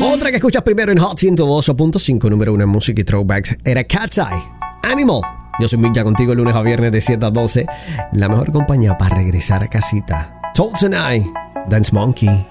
Otra que escuchas primero en Hot 102.5, número 1 en música y throwbacks, era Cat's Eye, Animal. Yo soy Mick, ya contigo lunes a viernes de 7 a 12. La mejor compañía para regresar a casita. Told Tonight, Dance Monkey.